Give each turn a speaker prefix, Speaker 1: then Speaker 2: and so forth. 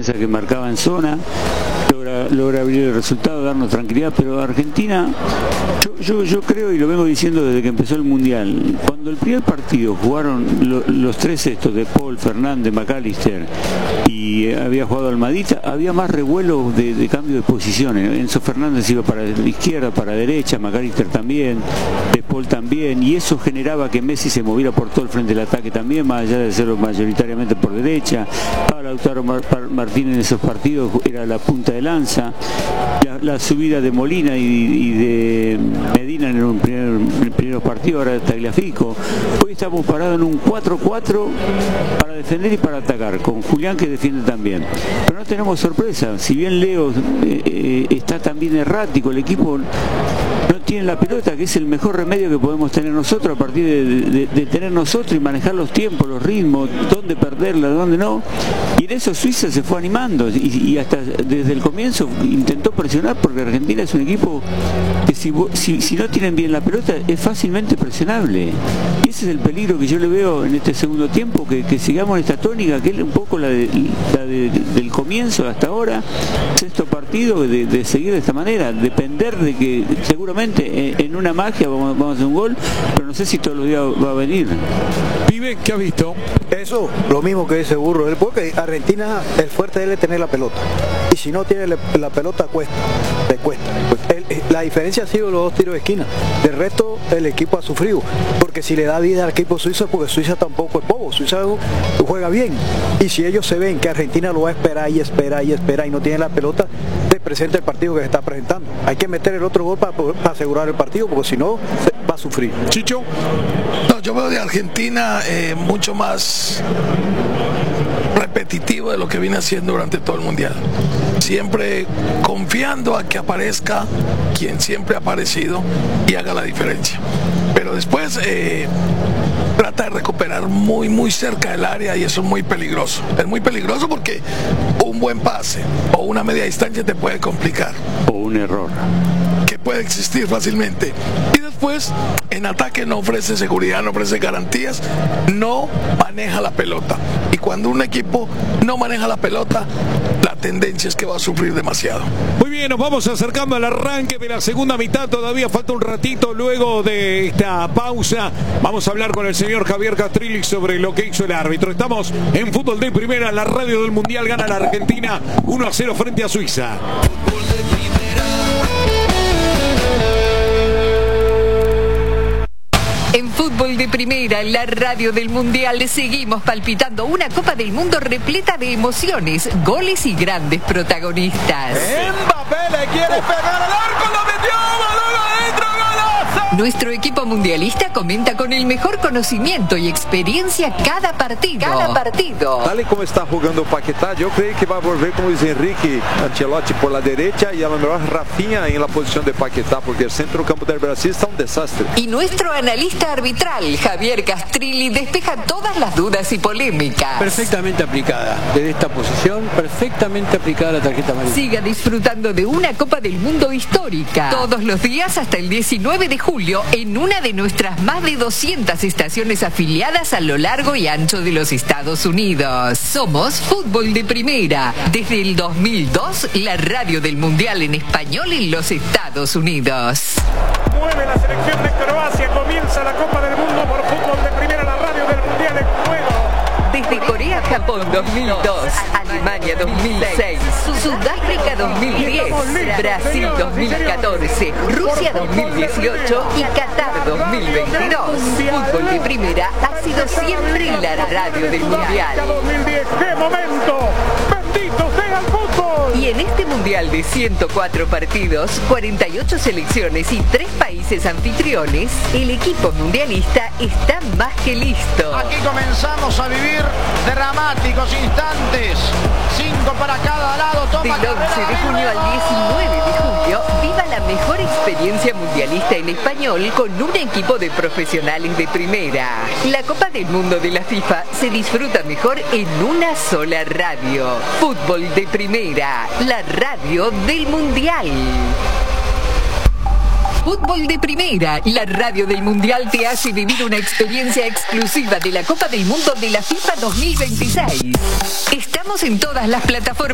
Speaker 1: defensa que marcaba en zona, logra abrir el resultado, darnos tranquilidad, pero Argentina, yo creo, y lo vengo diciendo desde que empezó el Mundial, cuando el primer partido jugaron los tres estos de Paul, Fernández, McAllister y había jugado Almadita, había más revuelo de cambio de posiciones. Enzo Fernández iba para la izquierda, para la derecha, McAllister también, de Paul también, y eso generaba que Messi se moviera por todo el frente del ataque también, más allá de hacerlo mayoritariamente por derecha. Lautaro Martínez en esos partidos era la punta de lanza. La subida de Molina y de Medina en el primer partido, ahora de Tagliafico. Hoy estamos parados en un 4-4 para defender y para atacar, con Julián que defiende también. Pero no tenemos sorpresa, si bien Leo está también errático, el equipo no tiene la pelota, que es el mejor remedio que podemos tener nosotros a partir de tener nosotros y manejar los tiempos, los ritmos, dónde perderla, dónde no. Y en eso Suiza se fue animando y hasta desde el comienzo intentó presionar, porque Argentina es un equipo que si no tienen bien la pelota es fácilmente presionable. Y ese es el peligro que yo le veo en este segundo tiempo, que sigamos esta tónica, que es un poco la del comienzo hasta ahora, sexto partido, de seguir de esta manera, depender de que seguramente en una magia vamos a hacer un gol, pero no sé si todos los días va a venir.
Speaker 2: Pibe, ¿qué ha visto?
Speaker 3: Eso, lo mismo que dice Burro, porque Argentina, el fuerte de él es tener la pelota, y si no tiene la pelota le cuesta. La diferencia ha sido los dos tiros de esquina, del resto el equipo ha sufrido, porque si le da vida al equipo suizo, porque Suiza tampoco es bobo, Suiza juega bien, y si ellos se ven que Argentina lo va a esperar y espera y no tiene la pelota, te presenta el partido que se está presentando. Hay que meter el otro gol para asegurar el partido, porque si no va a sufrir.
Speaker 2: Chicho.
Speaker 4: No, yo veo de Argentina mucho más repetitivo de lo que viene haciendo durante todo el Mundial. Siempre confiando a que aparezca quien siempre ha aparecido y haga la diferencia. Pero después trata de recuperar muy cerca del área, y eso es muy peligroso. Es muy peligroso porque un buen pase o una media distancia te puede complicar.
Speaker 1: O un error
Speaker 4: que puede existir fácilmente. Y después, en ataque no ofrece seguridad, no ofrece garantías, no maneja la pelota. Y cuando un equipo no maneja la pelota, la tendencia es que va a sufrir demasiado.
Speaker 2: Muy bien, nos vamos acercando al arranque de la segunda mitad. Todavía falta un ratito luego de esta pausa. Vamos a hablar con el señor Javier Castrilli sobre lo que hizo el árbitro. Estamos en Fútbol de Primera, la radio del Mundial. Gana la Argentina 1-0 frente a Suiza.
Speaker 5: En Fútbol de Primera, la radio del Mundial, seguimos palpitando una Copa del Mundo repleta de emociones, goles y grandes protagonistas.
Speaker 6: Mbappé le quiere pegar al arco, lo metió, balón adentro, golazo.
Speaker 5: Nuestro equipo mundialista comenta con el mejor conocimiento y experiencia cada partido.
Speaker 7: Tal y como está jugando Paquetá, yo creo que va a volver con Luis Enrique Ancelotti por la derecha y a lo mejor Rafinha en la posición de Paquetá, porque el centro campo del Brasil está un desastre.
Speaker 5: Y nuestro analista arbitral, Javier Castrilli, despeja todas las dudas y polémicas.
Speaker 8: Perfectamente aplicada, desde esta posición, perfectamente aplicada la tarjeta amarilla.
Speaker 5: Siga disfrutando de una Copa del Mundo histórica, todos los días hasta el 19 de julio, en una de nuestras más de 200 estaciones afiliadas a lo largo y ancho de los Estados Unidos. Somos Fútbol de Primera. Desde el 2002, la radio del Mundial en español en los Estados Unidos.
Speaker 6: Mueve la selección de Croacia, comienza la Copa del Mundo por Fútbol de Primera, la radio del Mundial en juego.
Speaker 5: Desde Corea-Japón 2002, Alemania 2006, Sudáfrica 2010, Brasil 2014, Rusia 2018 y Qatar 2022. Fútbol de Primera ha sido siempre la radio del Mundial.
Speaker 6: 2010, ¡qué momento! ¡Bendito sea el fútbol!
Speaker 5: Y en este Mundial de 104 partidos, 48 selecciones y 3 países anfitriones, el equipo mundialista está más que listo.
Speaker 9: Aquí comenzamos a vivir dramáticos instantes. 5 para cada lado. Toma
Speaker 5: Del 11 de junio al 19 de julio, viva la mejor experiencia mundialista en español con un equipo de profesionales de primera. La Copa del Mundo de la FIFA se disfruta mejor en una sola radio. Fútbol de Primera, la radio del Mundial. Fútbol de Primera, la radio del Mundial te hace vivir una experiencia exclusiva de la Copa del Mundo de la FIFA 2026. Estamos en todas las plataformas